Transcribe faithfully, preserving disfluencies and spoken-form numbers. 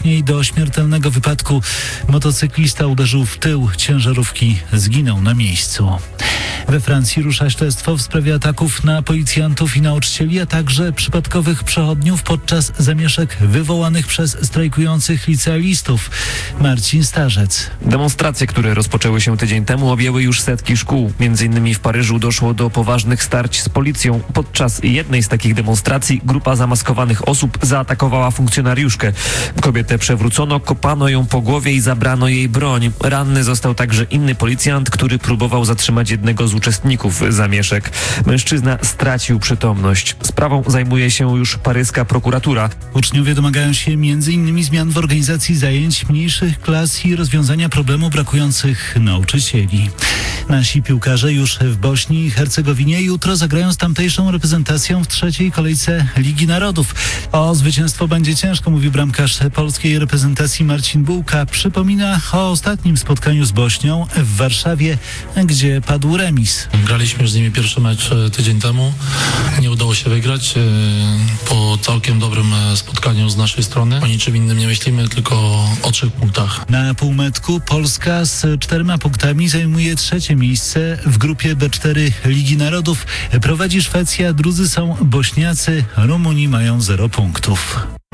wcześniej do śmiertelnego wypadku. Motocyklista uderzył w tył ciężarówki, zginął na miejscu. We Francji rusza śledztwo w sprawie ataków na policjantów i nauczycieli, a także przypadkowych przechodniów podczas zamieszek wywołanych przez strajkujących licealistów. Marcin Starzec. Demonstracje, które rozpoczęły się tydzień temu, objęły już setki szkół. Między innymi w Paryżu doszło do poważnych starć z policją. Podczas jednej z takich demonstracji grupa zamaskowanych osób zaatakowała funkcjonariuszkę. Kobietę przewrócono, kopano ją po głowie i zabrano jej broń. Ranny został także inny policjant, który próbował zatrzymać jednego z uczestników zamieszek. Mężczyzna stracił przytomność. Sprawą zajmuje się już paryska prokuratura. Uczniowie domagają się między innymi zmian w organizacji zajęć, mniejszych klas i rozwiązania problemu brakujących nauczycieli. Nasi piłkarze już w Bośni i Hercegowinie jutro zagrają z tamtejszą reprezentacją w trzeciej kolejce Ligi Narodów. O zwycięstwo będzie ciężko, mówi bramkarz polskiej reprezentacji Marcin Bułka. Przypomina o ostatnim spotkaniu z Bośnią w Warszawie, gdzie padł remis. Graliśmy już z nimi pierwszy mecz tydzień temu. Nie udało się wygrać po całkiem dobrym spotkaniu z naszej strony. O niczym innym nie myślimy, tylko o trzech punktach. Na półmetku Polska z czterema punktami zajmuje trzecie miejsce w grupie B cztery Ligi Narodów. Prowadzi Szwecja, drudzy są Bośniacy, Rumuni mają zero punktów.